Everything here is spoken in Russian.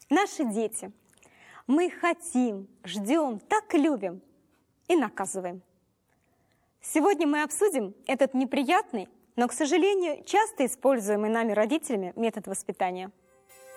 наши дети. Мы их хотим, ждем, так любим и наказываем. Сегодня мы обсудим этот неприятный, но, к сожалению, часто используемый нами родителями метод воспитания –